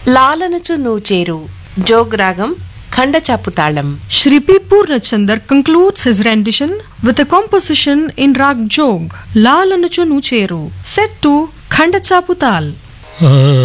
లాలనచు నూచేరు జోగ్రాగం ఖండచాపుతాళం. Shri P. Purnachandar concludes his rendition with a composition in Rag Jog, Lalanuchu Nucheru, set to Khandachaputal.